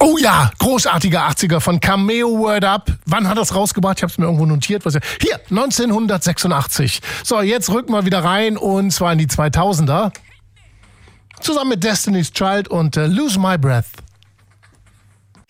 Oh ja, großartiger 80er von Cameo Word Up. Wann hat das rausgebracht? Ich habe es mir irgendwo notiert. Hier, 1986. So, jetzt rücken wir wieder rein und zwar in die 2000er. Zusammen mit Destiny's Child und Lose My Breath.